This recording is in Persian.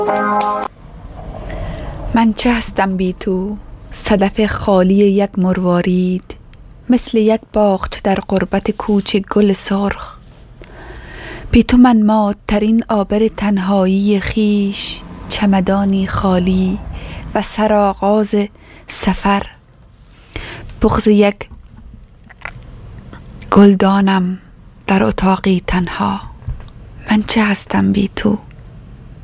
من چه هستم بی تو، صدف خالی یک مروارید، مثل یک باغچه در غربت کوچه گل سرخ. بی تو من مات‌ترین آبر تنهایی خیش، چمدانی خالی و سرآغاز سفر. بغض یک گلدانم در اتاقی تنها. من چه هستم بی تو؟